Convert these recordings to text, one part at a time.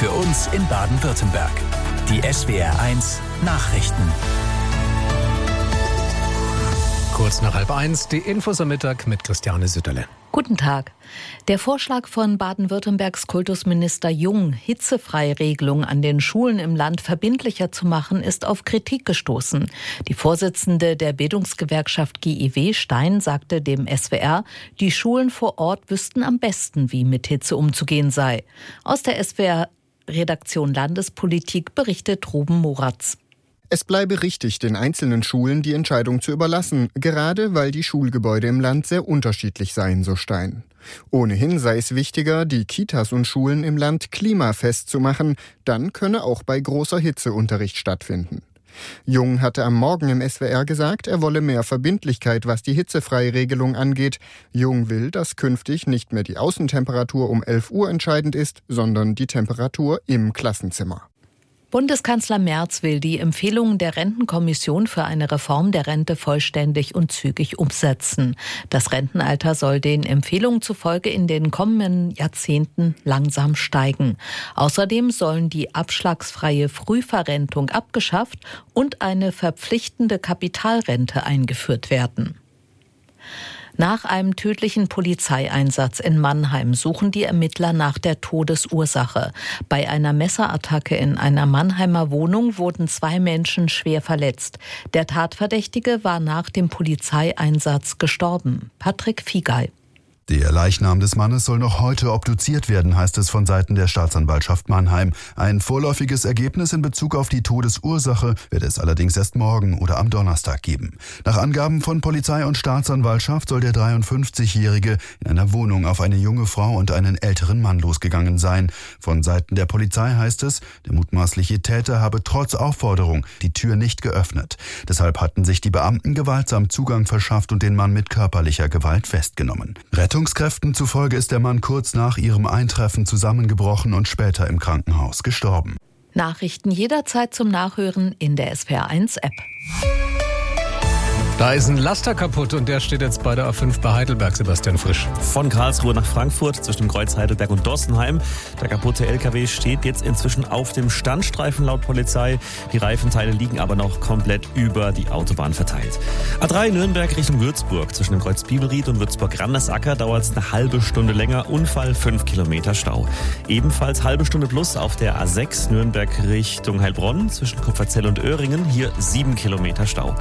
für uns in Baden-Württemberg. Die SWR1 Nachrichten. Kurz nach 12:30, die Infos am Mittag mit Christiane Sütterle. Guten Tag. Der Vorschlag von Baden-Württembergs Kultusminister Jung, Hitzefreiregelungen an den Schulen im Land verbindlicher zu machen, ist auf Kritik gestoßen. Die Vorsitzende der Bildungsgewerkschaft GIW, Stein, sagte dem SWR, die Schulen vor Ort wüssten am besten, wie mit Hitze umzugehen sei. Aus der SWR-Redaktion Landespolitik berichtet Ruben Moratz. Es bleibe richtig, den einzelnen Schulen die Entscheidung zu überlassen, gerade weil die Schulgebäude im Land sehr unterschiedlich seien, so Stein. Ohnehin sei es wichtiger, die Kitas und Schulen im Land klimafest zu machen, dann könne auch bei großer Hitze Unterricht stattfinden. Jung hatte am Morgen im SWR gesagt, er wolle mehr Verbindlichkeit, was die Hitzefreiregelung angeht. Jung will, dass künftig nicht mehr die Außentemperatur um 11 Uhr entscheidend ist, sondern die Temperatur im Klassenzimmer. Bundeskanzler Merz will die Empfehlungen der Rentenkommission für eine Reform der Rente vollständig und zügig umsetzen. Das Rentenalter soll den Empfehlungen zufolge in den kommenden Jahrzehnten langsam steigen. Außerdem sollen die abschlagsfreie Frühverrentung abgeschafft und eine verpflichtende Kapitalrente eingeführt werden. Nach einem tödlichen Polizeieinsatz in Mannheim suchen die Ermittler nach der Todesursache. Bei einer Messerattacke in einer Mannheimer Wohnung wurden 2 Menschen schwer verletzt. Der Tatverdächtige war nach dem Polizeieinsatz gestorben. Patrick Fiegei. Der Leichnam des Mannes soll noch heute obduziert werden, heißt es von Seiten der Staatsanwaltschaft Mannheim. Ein vorläufiges Ergebnis in Bezug auf die Todesursache wird es allerdings erst morgen oder am Donnerstag geben. Nach Angaben von Polizei und Staatsanwaltschaft soll der 53-Jährige in einer Wohnung auf eine junge Frau und einen älteren Mann losgegangen sein. Von Seiten der Polizei heißt es, der mutmaßliche Täter habe trotz Aufforderung die Tür nicht geöffnet. Deshalb hatten sich die Beamten gewaltsam Zugang verschafft und den Mann mit körperlicher Gewalt festgenommen. Rettungskräften zufolge ist der Mann kurz nach ihrem Eintreffen zusammengebrochen und später im Krankenhaus gestorben. Nachrichten jederzeit zum Nachhören in der SWR1-App. Da ist ein Laster kaputt und der steht jetzt bei der A5 bei Heidelberg, Sebastian Frisch. Von Karlsruhe nach Frankfurt zwischen Kreuz Heidelberg und Dossenheim. Der kaputte LKW steht jetzt inzwischen auf dem Standstreifen laut Polizei. Die Reifenteile liegen aber noch komplett über die Autobahn verteilt. A3 Nürnberg Richtung Würzburg. Zwischen dem Kreuz Bibelried und Würzburg-Randersacker dauert es eine halbe Stunde länger. Unfall, 5 Kilometer Stau. Ebenfalls halbe Stunde plus auf der A6 Nürnberg Richtung Heilbronn. Zwischen Kupferzell und Öhringen. Hier 7 Kilometer Stau.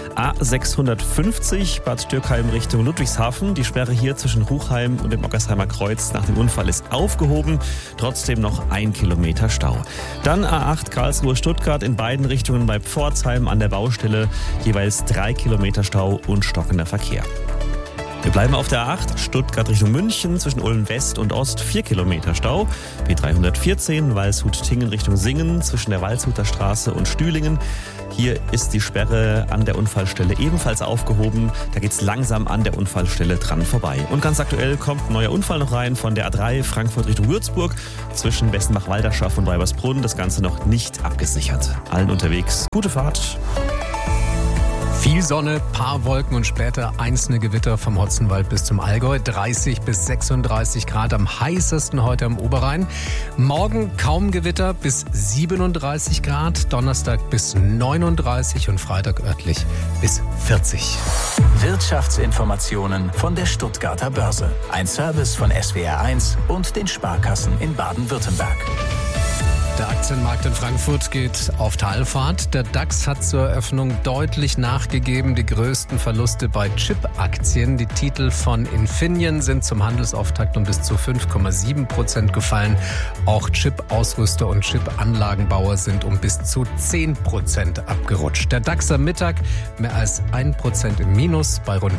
A650 Bad Dürkheim Richtung Ludwigshafen. Die Sperre hier zwischen Hochheim und dem Ockersheimer Kreuz nach dem Unfall ist aufgehoben. Trotzdem noch 1 Kilometer Stau. Dann A8 Karlsruhe-Stuttgart in beiden Richtungen bei Pforzheim an der Baustelle. Jeweils 3 Kilometer Stau und stockender Verkehr. Wir bleiben auf der A8, Stuttgart Richtung München, zwischen Ulm West und Ost 4 Kilometer Stau. B314, Waldshut-Tingen Richtung Singen, zwischen der Waldshuter Straße und Stühlingen. Hier ist die Sperre an der Unfallstelle ebenfalls aufgehoben. Da geht's langsam an der Unfallstelle dran vorbei. Und ganz aktuell kommt ein neuer Unfall noch rein von der A3 Frankfurt Richtung Würzburg, zwischen Bessenbach-Walderschaft und Weibersbrunn. Das Ganze noch nicht abgesichert. Allen unterwegs gute Fahrt. Viel Sonne, paar Wolken und später einzelne Gewitter vom Hotzenwald bis zum Allgäu. 30 bis 36 Grad, am heißesten heute am Oberrhein. Morgen kaum Gewitter bis 37 Grad, Donnerstag bis 39 und Freitag örtlich bis 40. Wirtschaftsinformationen von der Stuttgarter Börse. Ein Service von SWR1 und den Sparkassen in Baden-Württemberg. Der Aktienmarkt in Frankfurt geht auf Talfahrt. Der DAX hat zur Eröffnung deutlich nachgegeben. Die größten Verluste bei Chip-Aktien. Die Titel von Infineon sind zum Handelsauftakt um bis zu 5,7% gefallen. Auch Chip-Ausrüster und Chip-Anlagenbauer sind um bis zu 10% abgerutscht. Der DAX am Mittag mehr als 1% im Minus bei rund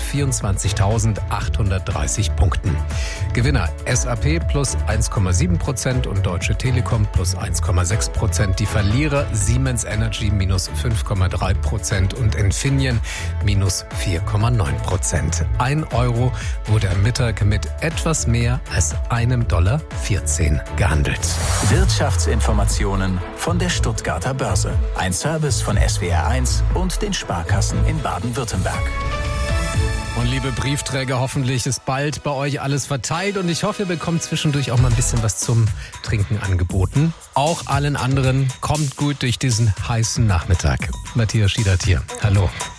24.830 Punkten. Gewinner SAP plus 1,7% und Deutsche Telekom plus 1,6%. Die Verlierer Siemens Energy minus 5,3% und Infineon minus 4,9%. 1 Euro wurde am Mittag mit etwas mehr als $1,14 gehandelt. Wirtschaftsinformationen von der Stuttgarter Börse. Ein Service von SWR1 und den Sparkassen in Baden-Württemberg. Und liebe Briefträger, hoffentlich ist bald bei euch alles verteilt und ich hoffe, ihr bekommt zwischendurch auch mal ein bisschen was zum Trinken angeboten. Auch allen anderen kommt gut durch diesen heißen Nachmittag. Matthias Schiedert hier. Hallo.